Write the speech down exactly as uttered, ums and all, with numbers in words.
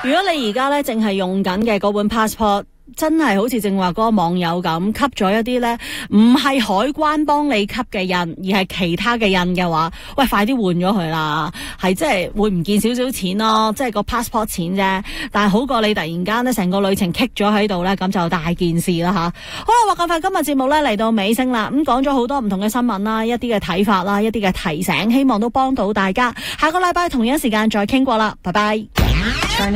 如果你而家咧淨係用緊嘅嗰本 passport，真係好似正話嗰個網友咁，吸咗一啲咧唔係海關幫你吸嘅印，而係其他嘅印嘅話，喂，快啲換咗佢啦！係即係會唔見少少錢咯，即係個 passport 錢啫，但係好過你突然間咧成個旅程棘咗喺度咧，咁就大件事啦吓。好啦，話咁快今日節目咧嚟到尾聲啦，咁講咗好多唔同嘅新聞啦，一啲嘅睇法啦，一啲嘅提醒，希望都幫到大家。下個禮拜同一時間再傾過啦，拜拜。